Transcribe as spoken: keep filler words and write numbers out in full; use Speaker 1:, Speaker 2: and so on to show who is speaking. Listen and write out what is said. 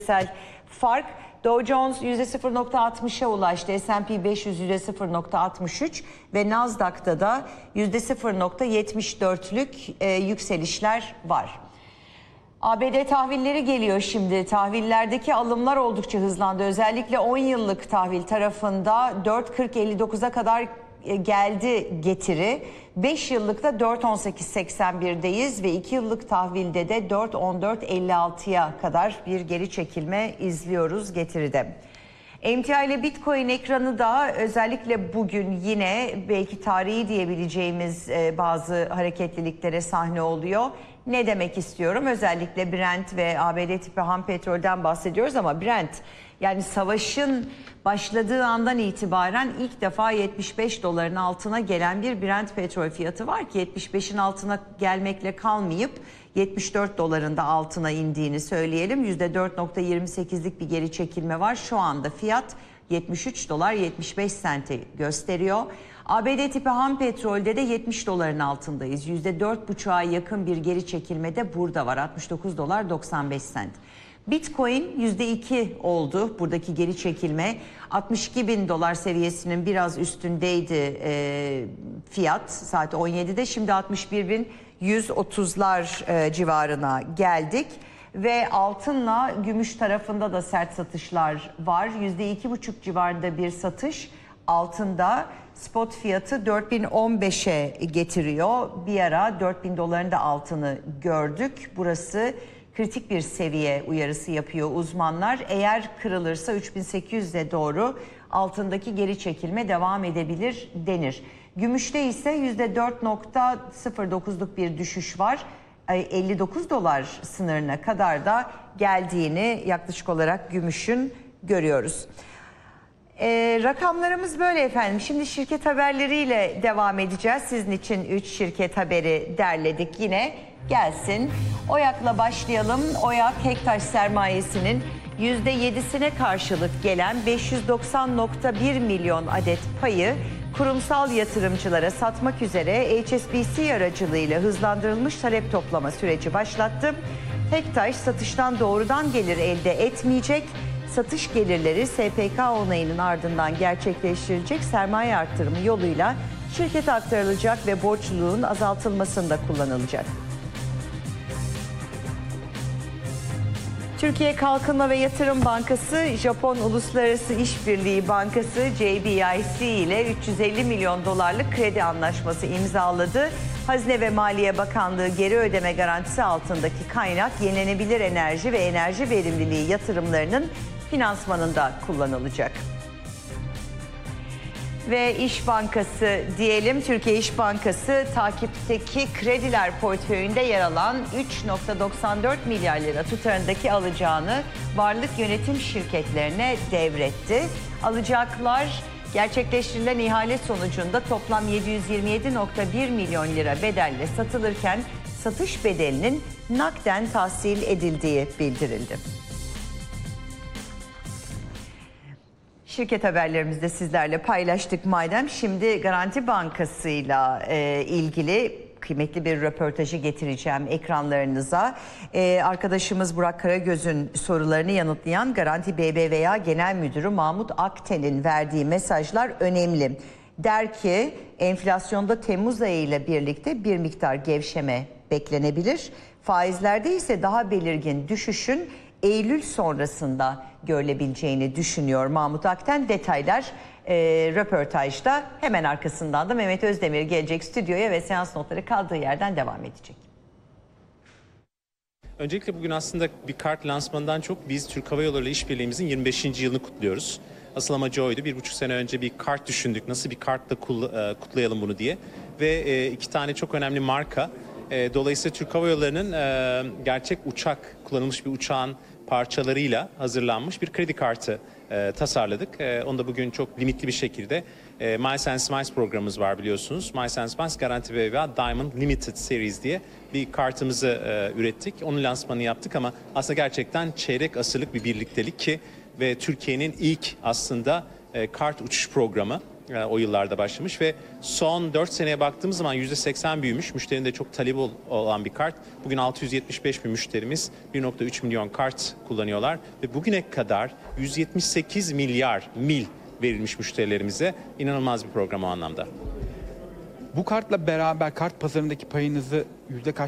Speaker 1: küresel fark. Dow Jones yüzde sıfır nokta altmışa ulaştı. S and P beş yüz yüzde sıfır nokta altmış üç ve Nasdaq'ta da yüzde sıfır nokta yetmiş dörtlük e, yükselişler var. A B D tahvilleri geliyor şimdi. Tahvillerdeki alımlar oldukça hızlandı. Özellikle on yıllık tahvil tarafında dört kırk elli dokuza kadar geldi getiri. beş yıllıkta dört on sekiz seksen bir'deyiz ve iki yıllık tahvilde de dört on dört elli altıya kadar bir geri çekilme izliyoruz getiride. Emtia ile Bitcoin ekranı da özellikle bugün yine belki tarihi diyebileceğimiz bazı hareketliliklere sahne oluyor. Ne demek istiyorum? Özellikle Brent ve A B D tipi ham petrolden bahsediyoruz ama Brent, yani savaşın başladığı andan itibaren ilk defa yetmiş beş doların altına gelen bir Brent petrol fiyatı var ki yetmiş beşin altına gelmekle kalmayıp yetmiş dört doların da altına indiğini söyleyelim. yüzde dört nokta yirmi sekizlik bir geri çekilme var. Şu anda fiyat yetmiş üç dolar yetmiş beş senti gösteriyor. A B D tipi ham petrolde de yetmiş doların altındayız. yüzde dört buçuğa yakın bir geri çekilme de burada var. altmış dokuz dolar doksan beş sent. Bitcoin yüzde iki oldu buradaki geri çekilme. altmış iki bin dolar seviyesinin biraz üstündeydi e, fiyat saat on yedi'de. Şimdi altmış bir bin yüz otuzlar e, civarına geldik. Ve altınla gümüş tarafında da sert satışlar var. yüzde iki buçuk civarında bir satış altında. Spot fiyatı dört bin on beşe getiriyor. Bir ara dört bin doların da altını gördük. Burası kritik bir seviye uyarısı yapıyor uzmanlar. Eğer kırılırsa üç bin sekiz yüz'e doğru altındaki geri çekilme devam edebilir denir. Gümüşte ise yüzde dört nokta sıfır dokuzluk bir düşüş var. elli dokuz dolar sınırına kadar da geldiğini yaklaşık olarak gümüşün görüyoruz. Ee, rakamlarımız böyle efendim. Şimdi şirket haberleriyle devam edeceğiz. Sizin için üç şirket haberi derledik yine. Gelsin. Oyak'la başlayalım. Oyak, Hektaş sermayesinin yüzde yedi'sine karşılık gelen beş yüz doksan nokta bir milyon adet payı kurumsal yatırımcılara satmak üzere H S B C aracılığıyla hızlandırılmış talep toplama süreci başlattı. Hektaş satıştan doğrudan gelir elde etmeyecek. Satış gelirleri S P K onayının ardından gerçekleştirilecek sermaye artırımı yoluyla şirkete aktarılacak ve borçluluğun azaltılmasında kullanılacak. Türkiye Kalkınma ve Yatırım Bankası, Japon Uluslararası İşbirliği Bankası J B I C ile üç yüz elli milyon dolarlık kredi anlaşması imzaladı. Hazine ve Maliye Bakanlığı geri ödeme garantisi altındaki kaynak yenilenebilir enerji ve enerji verimliliği yatırımlarının finansmanında kullanılacak. Ve İş Bankası diyelim, Türkiye İş Bankası takipteki krediler portföyünde yer alan üç nokta doksan dört milyar lira tutarındaki alacağını varlık yönetim şirketlerine devretti. Alacaklar gerçekleştirilen ihale sonucunda toplam yedi yüz yirmi yedi nokta bir milyon lira bedelle satılırken satış bedelinin nakden tahsil edildiği bildirildi. Şirket haberlerimizde sizlerle paylaştık madem. Şimdi Garanti Bankası'yla e, ilgili kıymetli bir röportajı getireceğim ekranlarınıza. E, arkadaşımız Burak Karagöz'ün sorularını yanıtlayan Garanti B B V A Genel Müdürü Mahmut Akten'in verdiği mesajlar önemli. Der ki enflasyonda Temmuz ayı ile birlikte bir miktar gevşeme beklenebilir. Faizlerde ise daha belirgin düşüşün Eylül sonrasında görülebileceğini düşünüyor Mahmut Akten. Detaylar e, röportajda, hemen arkasından da Mehmet Özdemir gelecek stüdyoya ve seans notları kaldığı yerden devam edecek.
Speaker 2: Öncelikle bugün aslında bir kart lansmanından çok biz Türk Hava Yolları ile işbirliğimizin yirmi beşinci yılını kutluyoruz. Asıl amacı oydu. Bir buçuk sene önce bir kart düşündük. Nasıl bir kartla kutlayalım bunu diye. Ve iki tane çok önemli marka. Dolayısıyla Türk Hava Yolları'nın gerçek uçak, kullanılmış bir uçağın parçalarıyla hazırlanmış bir kredi kartı e, tasarladık. E, onu da bugün çok limitli bir şekilde e, Miles and Smiles programımız var biliyorsunuz. Miles and Smiles Garanti B B V A Diamond Limited Series diye bir kartımızı e, ürettik. Onun lansmanını yaptık ama aslında gerçekten çeyrek asırlık bir birliktelik ki ve Türkiye'nin ilk aslında e, kart uçuş programı. e, o yıllarda başlamış ve son dört seneye baktığımız zaman yüzde seksen büyümüş. Müşterinin de çok talebi olan bir kart. Bugün altı yüz yetmiş beş bin müşterimiz bir nokta üç milyon kart kullanıyorlar ve bugüne kadar yüz yetmiş sekiz milyar mil verilmiş müşterilerimize. İnanılmaz bir program o anlamda.
Speaker 3: Bu kartla beraber kart pazarındaki payınızı yüzde kaç